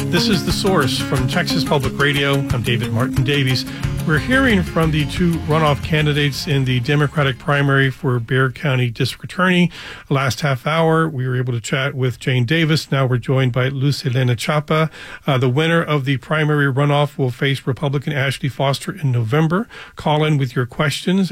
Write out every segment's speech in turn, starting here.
This is The Source from Texas Public Radio. I'm David Martin Davies. We're hearing from the two runoff candidates in the Democratic primary for Bexar County District Attorney. Last half hour, we were able to chat with Jane Davis. Now we're joined by Luz Helena Chapa. The winner of the primary runoff will face Republican Ashley Foster in November. Call in with your questions,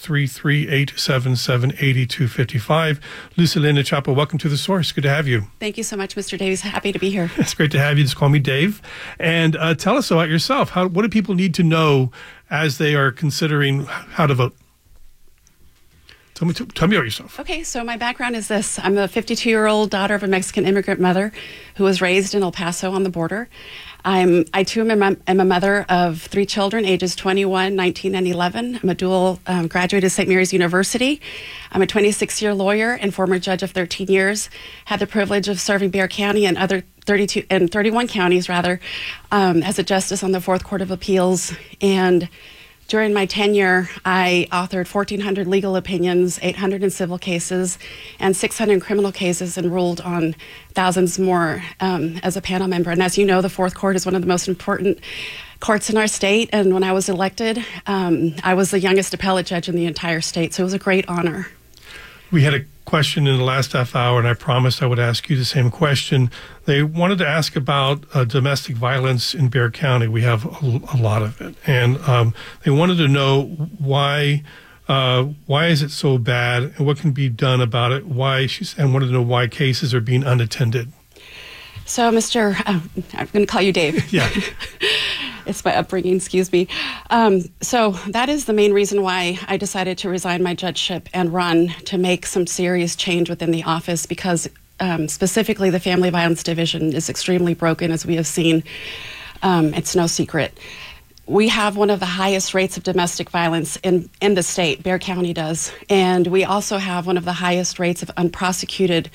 833-877-8255. Luz Helena Chapa, welcome to The Source. Good to have you. Thank you so much, Mr. Davies. Happy to be here. It's great to have you. Just call me Dave. And tell us about yourself. What do people need to know as they are considering how to vote? Tell me about yourself. Okay, so my background is this. I'm a 52-year-old daughter of a Mexican immigrant mother who was raised in El Paso on the border. I too am a mother of 3 children, ages 21, 19, and 11. I'm a dual graduate of St. Mary's University. I'm a 26-year lawyer and former judge of 13 years. Had the privilege of serving Bexar County and other 31 counties, as a justice on the Fourth Court of Appeals. And during my tenure, I authored 1,400 legal opinions, 800 in civil cases, and 600 in criminal cases, and ruled on thousands more as a panel member. And as you know, the Fourth Court is one of the most important courts in our state. And when I was elected, I was the youngest appellate judge in the entire state. So it was a great honor. We had a question in the last half hour, and I promised I would ask you the same question. They wanted to ask about domestic violence in Bexar County. We have a lot of it, and they wanted to know why is it so bad, and what can be done about it. And wanted to know why cases are being unattended. So, I'm going to call you Dave. Yeah. It's my upbringing, excuse me. So that is the main reason why I decided to resign my judgeship and run to make some serious change within the office, because specifically the Family Violence Division is extremely broken, as we have seen. It's no secret. We have one of the highest rates of domestic violence in the state, Bexar County does. And we also have one of the highest rates of unprosecuted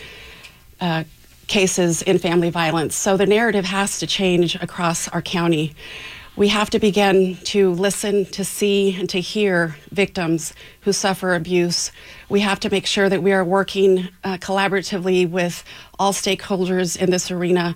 cases in family violence. So the narrative has to change across our county. We have to begin to listen, to see, and to hear victims who suffer abuse. We have to make sure that we are working collaboratively with all stakeholders in this arena,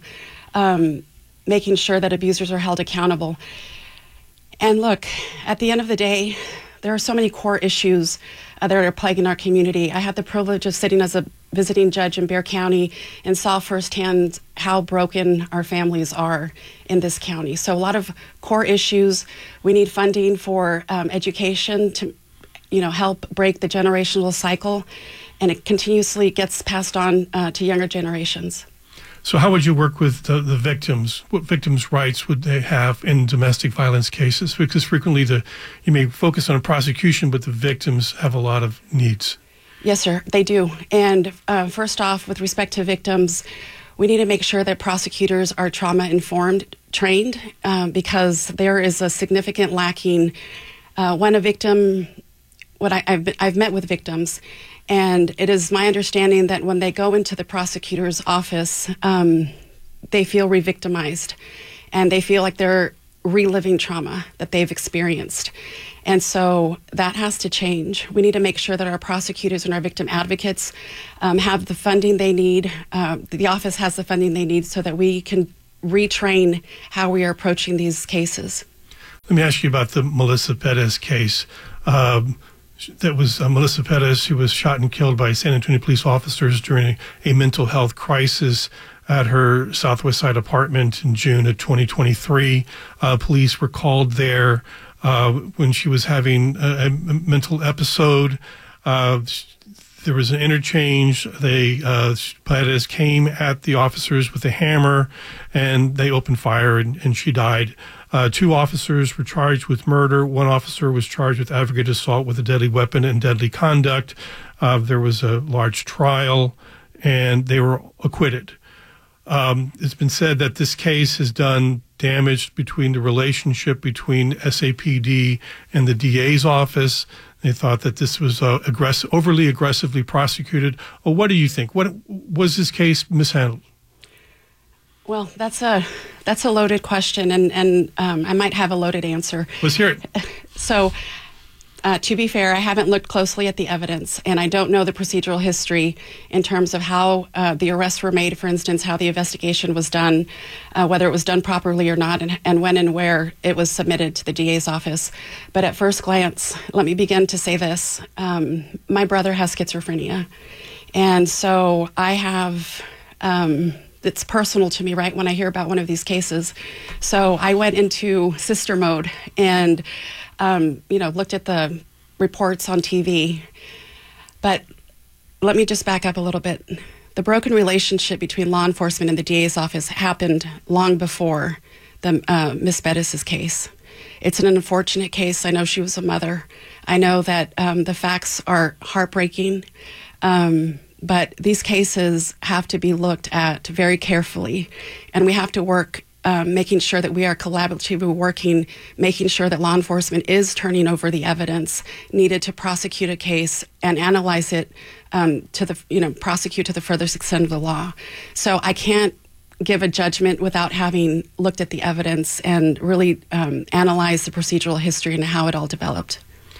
making sure that abusers are held accountable. And look, at the end of the day, there are so many core issues that are plaguing our community. I had the privilege of sitting as a visiting judge in Bexar County and saw firsthand how broken our families are in this county. So a lot of core issues. We need funding for education to, help break the generational cycle, and it continuously gets passed on to younger generations. So how would you work with the victims? What victims' rights would they have in domestic violence cases? Because frequently you may focus on prosecution, but the victims have a lot of needs. Yes, sir, they do. And first off, with respect to victims, we need to make sure that prosecutors are trauma-informed, trained, because there is a significant lacking. When a victim, I've met with victims, and it is my understanding that when they go into the prosecutor's office, they feel re-victimized, and they feel like they're reliving trauma that they've experienced. And so that has to change. We need to make sure that our prosecutors and our victim advocates have the funding they need. The office has the funding they need so that we can retrain how we are approaching these cases. Let me ask you about the Melissa Perez case. That was Melissa Perez, who was shot and killed by San Antonio police officers during a mental health crisis at her Southwest Side apartment in June of 2023. Police were called there when she was having a mental episode. There was an interchange. Perez came at the officers with a hammer, and they opened fire, and she died. 2 officers were charged with murder. 1 officer was charged with aggravated assault with a deadly weapon and deadly conduct. There was a large trial, and they were acquitted. It's been said that this case has done damage between the relationship between SAPD and the DA's office. They thought that this was overly aggressively prosecuted. Well, what do you think? What was this case mishandled? Well, that's a loaded question, and I might have a loaded answer. Let's hear it. So To be fair, I haven't looked closely at the evidence, and I don't know the procedural history in terms of how the arrests were made, for instance, how the investigation was done, whether it was done properly or not, and when and where it was submitted to the DA's office. But at first glance, let me begin to say this. My brother has schizophrenia, and so I have... it's personal to me, right, when I hear about one of these cases. So I went into sister mode and looked at the reports on TV. But let me just back up a little bit. The broken relationship between law enforcement and the DA's office happened long before the Miss Bettis's case. It's an unfortunate case. I know she was a mother. I know that the facts are heartbreaking. But these cases have to be looked at very carefully, and we have to work making sure that we are collaboratively working, making sure that law enforcement is turning over the evidence needed to prosecute a case and analyze it prosecute to the furthest extent of the law. So I can't give a judgment without having looked at the evidence and really analyzed the procedural history and how it all developed.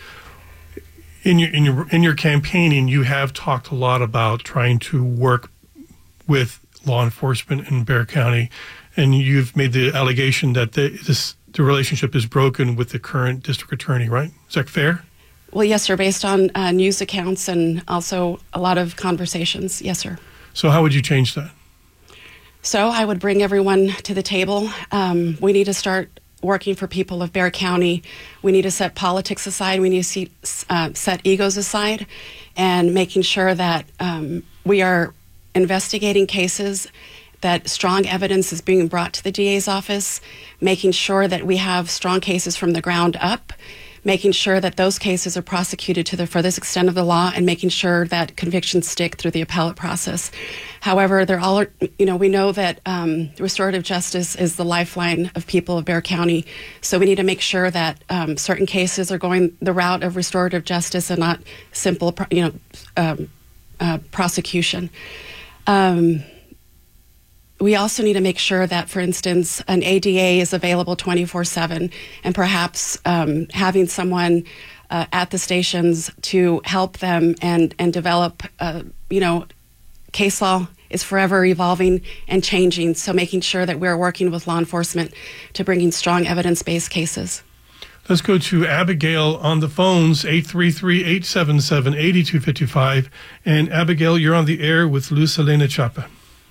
In your campaigning, you have talked a lot about trying to work with law enforcement in Bexar County, and you've made the allegation that the relationship is broken with the current district attorney, right? Is that fair? Well, yes, sir. Based on news accounts and also a lot of conversations, yes, sir. So how would you change that? So I would bring everyone to the table. We need to start working for people of Bexar County. We need to set politics aside. We need to set egos aside, and making sure that we are investigating cases, that strong evidence is being brought to the DA's office, making sure that we have strong cases from the ground up, making sure that those cases are prosecuted to the furthest extent of the law, and making sure that convictions stick through the appellate process. However, we know that restorative justice is the lifeline of people of Bexar County, so we need to make sure that certain cases are going the route of restorative justice and not simple, prosecution. We also need to make sure that, for instance, an ADA is available 24/7, and perhaps having someone at the stations to help them and develop, case law is forever evolving and changing. So making sure that we're working with law enforcement to bringing strong evidence-based cases. Let's go to Abigail on the phones, 833-877-8255. And Abigail, you're on the air with Luz Helena Chapa.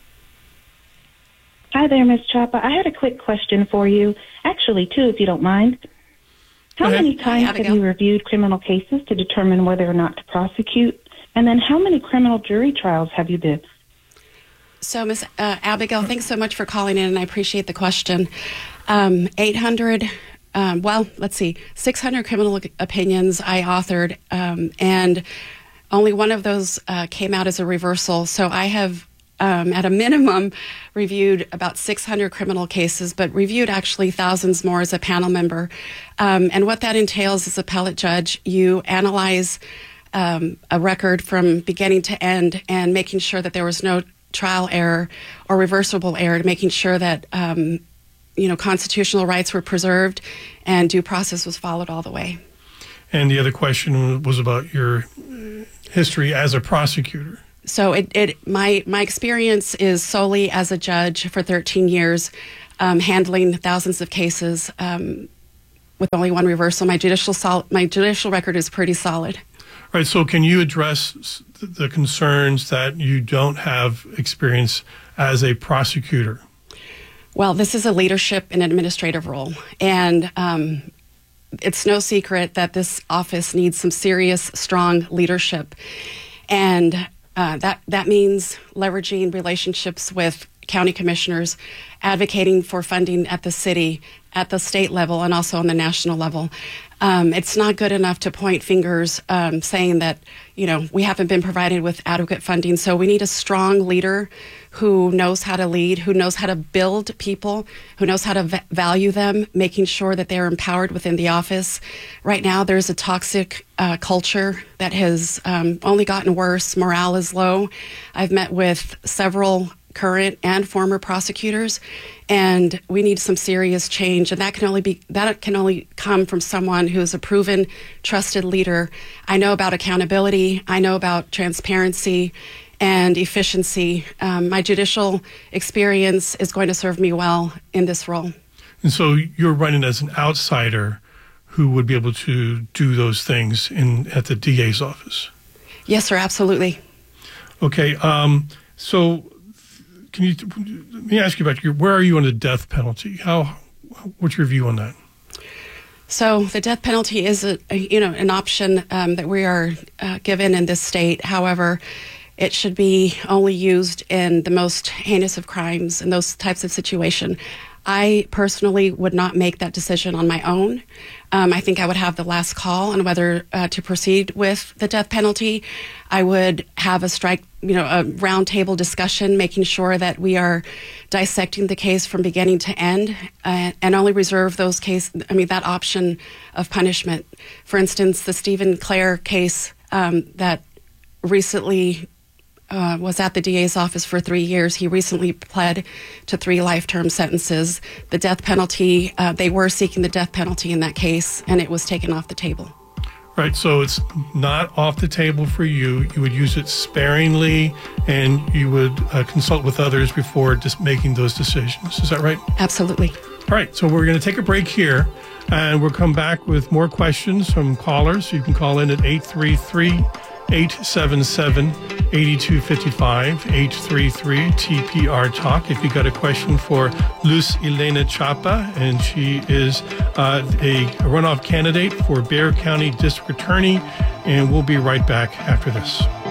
Hi there, Ms. Chapa. I had a quick question for you. Actually, two, if you don't mind. How many times have you reviewed criminal cases to determine whether or not to prosecute? And then how many criminal jury trials have you did? So, Ms. Abigail, thanks so much for calling in, and I appreciate the question. 600 criminal opinions I authored, and only one of those came out as a reversal. So I have at a minimum reviewed about 600 criminal cases, but reviewed actually thousands more as a panel member. And what that entails as appellate judge, you analyze a record from beginning to end and making sure that there was no trial error or reversible error, making sure that constitutional rights were preserved and due process was followed all the way. And the other question was about your history as a prosecutor. So my experience is solely as a judge for 13 years, handling thousands of cases with only one reversal. My judicial record is pretty solid. Right. So can you address the concerns that you don't have experience as a prosecutor? Well, this is a leadership and administrative role, and it's no secret that this office needs some serious, strong leadership, and that means leveraging relationships with county commissioners, advocating for funding at the city, at the state level, and also on the national level. It's not good enough to point fingers saying that, we haven't been provided with adequate funding. So we need a strong leader who knows how to lead, who knows how to build people, who knows how to value them, making sure that they're empowered within the office. Right now, there's a toxic culture that has only gotten worse. Morale is low. I've met with several current and former prosecutors, and we need some serious change. And that can only come from someone who is a proven, trusted leader. I know about accountability. I know about transparency and efficiency. My judicial experience is going to serve me well in this role. And so you're running as an outsider who would be able to do those things at the DA's office? Yes, sir, absolutely. Okay, so let me ask you about where are you on the death penalty? What's your view on that? So the death penalty is an option that we are given in this state. However, it should be only used in the most heinous of crimes and those types of situations. I personally would not make that decision on my own. I think I would have the last call on whether to proceed with the death penalty. I would have a roundtable discussion, making sure that we are dissecting the case from beginning to end, and only reserve that option of punishment. For instance, the Stephen Clare case that recently was at the DA's office for 3 years. He recently pled to 3 life-term sentences. The death penalty, they were seeking the death penalty in that case, and it was taken off the table. Right, so it's not off the table for you. You would use it sparingly, and you would consult with others before just making those decisions. Is that right? Absolutely. All right, so we're going to take a break here, and we'll come back with more questions from callers. You can call in at 833-877-8255, 833-TPR Talk. If you got a question for Luz Elena Chapa, and she is a runoff candidate for Bexar County District Attorney, and we'll be right back after this.